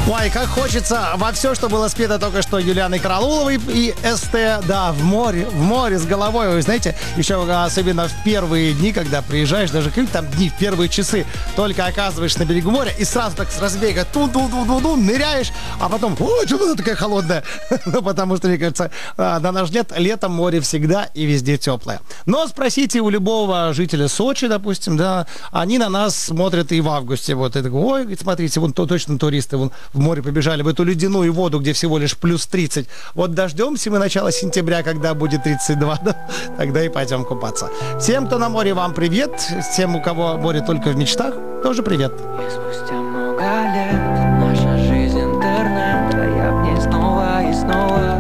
Ой, как хочется во все, что было спето только что Юлианой Карауловой и СТ, да, в море с головой. Вы знаете, еще особенно в первые дни, когда приезжаешь, даже там дни, в первые часы, только оказываешься на берегу моря и сразу так с разбега тун-тун-тун-тун-тун, ныряешь, а потом, ой, что она такая холодная? Ну, потому что, мне кажется, на наш взгляд, летом море всегда и везде теплое. Но спросите у любого жителя Сочи, допустим, да, они на нас смотрят и в августе. Вот, и такой, ой, смотрите, вон точно туристы вон в море побежали, в эту ледяную воду, где всего лишь плюс 30. Вот дождемся мы начала сентября, когда будет 32, да, тогда и пойдем купаться. Всем, кто на море, вам привет. Тем, у кого море только в мечтах, тоже привет. И спустя много лет наша жизнь интернет, а я в ней снова и снова.